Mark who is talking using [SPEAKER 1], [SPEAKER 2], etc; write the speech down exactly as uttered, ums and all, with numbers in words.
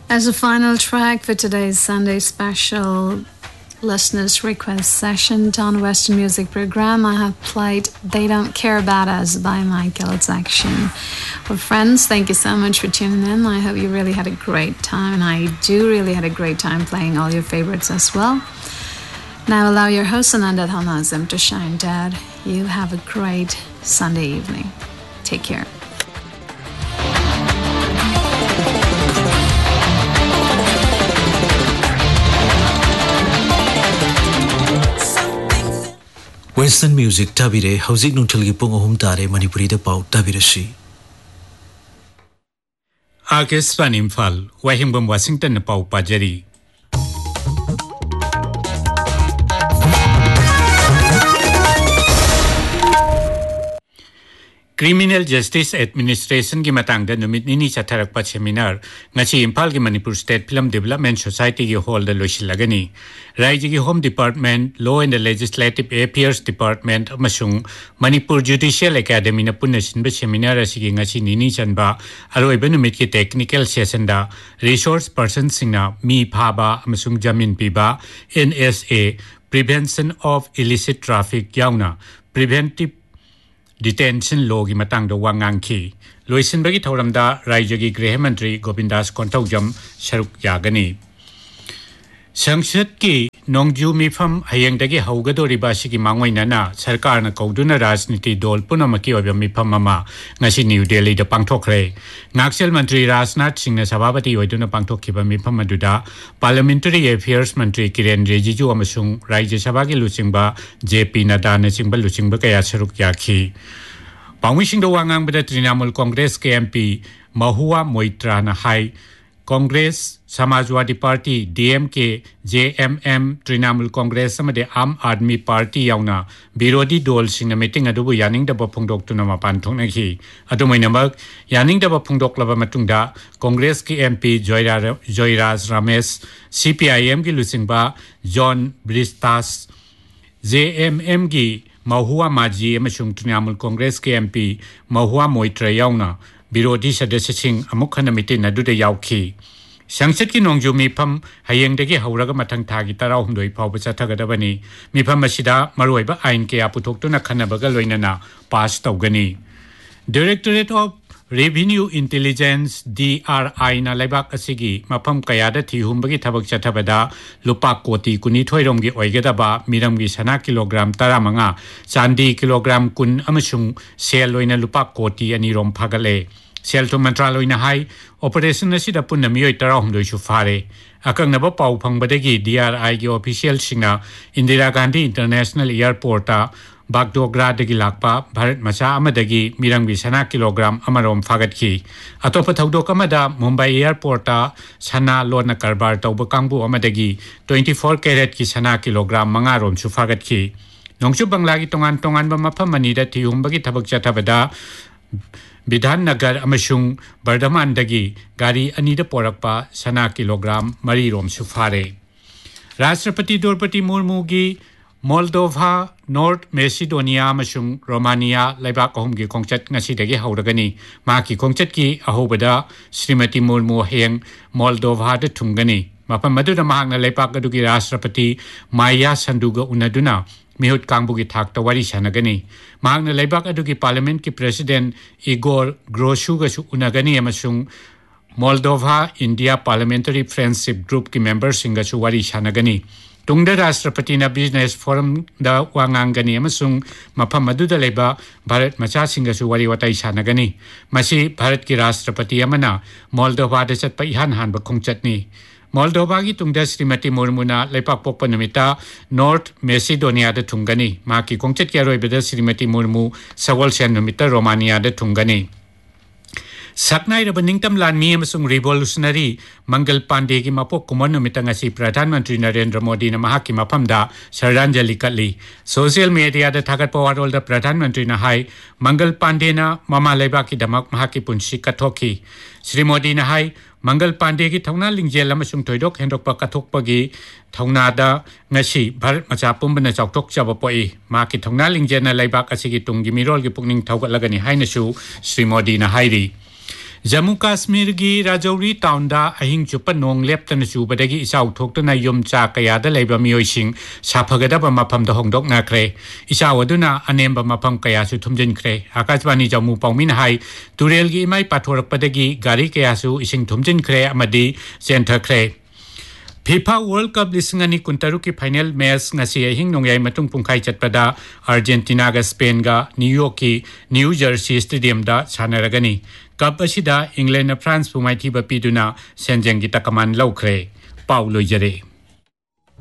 [SPEAKER 1] As a final track for today's Sunday special listeners request session on Western Music program, I have played They Don't Care About Us by Michael Jackson. Well, friends, thank you so much for tuning in. I hope you really had a great time, and I do really had a great time playing all your favorites as well. Now allow your host Ananda Thanazim to shine, Dad. You have a great Sunday evening. Take care.
[SPEAKER 2] Western Music tabire hauzik nungthal gi pung ahum tare Manipuri da pau tabirashi
[SPEAKER 3] August van Imphal Wahingbam Washington na pau pajari Criminal Justice Administration ki matang da numit nini sa tharak pa seminar ngachi Imphal ki Manipur State Film Development Society ki hall da losilagani Raiji ki Home Department Law and Legislative Affairs Department amasung Manipur Judicial Academy na punna sinba seminar asigi ngachi nini chanba aroiba numit ki technical session da resource person singna mi phaba amasung jamin piba N S A Prevention of Illicit Traffic yauna Preventive Detention law gi matang da wangang ki loisin bagi thoram da Rajya gi Greh Mantri Govindas Kontaujam saruk yagani Sangsad ki nongju mifam hayang dagi haugadori basi ki mangwaina na sarkar na kauduna rajniti dol punamaki oba mifam mama ngasi New Delhi da pangthokre Naxal Mantri Rajnath Singh na sababati oiduna pangthokhiba mifam maduda Parliamentary Affairs Mantri Kiren Rijiju amasung Rajya Sabha ki lusingba J P Nadda na singba lusingba kaya saruk yakhi Pangwising do wangang bada Trinamool Congress K M P Mahua Moitra na hai Congress Samajwadi Party D M K J M M Trinamool Congress samade Aam Aadmi Party yauna Birodi dol sing na meeting adubu yaning da bapungdok tuna mapan thongna ki adumai namak yaning da bapungdok laba matungda Congress ki M P Joyraj Joyraj Ramesh C P I M ki lusingba John Bristas J M M ki Mahua Maji amasung Trinamool Congress ki M P Mahua Moitra yauna Birodi sadasya sing amukhana mitin aduda yauki Sangsad ki nongju mifam hayeng dagi hauraga matang thagi tarau humdoi phawba chathagadabani mifam asida maroiba ain ke aputhoktu khanabaga loinana pass tawgani Directorate of Revenue Intelligence D R I na laibak asigi mafam kayada thihumbagi thabak chathabada lupa koti kuni thoirom gi oigadaba miram gi sana kilogram taramanga chandi kilogram kun amasung sel loina lupa koti ani rom phagale Sel to Mantraloy na hai operation na sida punna miyoy tarahum do isu fare akang naba pau pangbadagi D R I gi official singa Indira Gandhi International Airport ta Bagdogra dagi lakpa Bharat macha amadagi mirang bi sana kilogram amarom fagat ki atopa thaudok amada Mumbai Airport ta sana lona karbar tawba kangbu amadagi twenty-four carat ki sana kilogram mangarom su fagat ki nongsu banglagi tongan tongan ba mafam manida thiumbagi thabak chathabada Bidhan Nagar amasung Bardhaman dagi gari anida porakpa sana kilogram mari rom sufare Rashtrapati Draupadi Murmu gi Moldova North Macedonia amasung Romania laibak ahum gi kongchat ngasi dagi hauragani ma ki kongchat ki ahobada Srimati Murmu heng Moldova da thungani mapam maduda mahang na laibak adu gi Rashtrapati Maya Sanduga unaduna Mihut Kangbugi Thak Tawari Sanagani. Mahang Laibak Adugi Parliament ki President Igor Groshuga Unagani Amasung Moldova India Parliamentary Friendship Group ki members Singa Wari Sanagani. Tungda Rashtrapati na Business Forum da Wangangani Amasung Mapamaduda Leba Bharat Macha Singa Wari Watai Sanagani. Masi Bharat ki Rashtrapati Amana Moldova da Chat Pa ihan han ba kongchatni. Moldova gi tungda Srimati Murmu na laipak pokpa namita North Macedonia da thungani ma ki kongchat kya roi beda Srimati Murmu sawal sen namita Romania da thungani Saknai ra baningtam lan mi amasung revolutionary Mangal Pandey gi mapok kumon namita ngasi Pradhan Mantri Narendra Modi na mahaki mapamda Shraddhanjali katli social media da thagat pawarol da Pradhan Mantri na hai Mangal Pandey na mama laibak ki damak mahaki punsi kathoki Sri Modi na hai Mangal Pandey ki thongna lingjel amasung thoidok hendok pa kathok pagi thongna da ngasi Bharat macha pumbana chawtok chaba poi ma ki thongna lingjel na laibak asigi tunggi mirol gi pukning thawgat lagani haina su Sri Modi na hairi Jammu Kashmir की राजौरी टाउनदा अहिंग चुप नोंग लेप्तन चुबदगी इचाउ थोक्तना युमचा कयादा लेबा मियोइसिंग साफगदबा मफमदा होंदोकनाख्रे इचाउ अदुना अनेम्बा मफम कयासु थुमजिनख्रे Akashvani Jammu पाउमिन high तुरेलगी इमाई पाथोरकपदगी गारी कयासु इसिंग थुमजिनख्रे अमदी चेंथख्रे FIFA world cup लिसिंगनी कुंतरु की final match ngasi ahing nongyai matung pungkai chatpada Argentina ga Spain ga New York ki New Jersey Stadium da sanaragani cup असिदा England France पुमाइथी बपीदुना सेंजेंगी तकमान लौख्रे Paulo जरे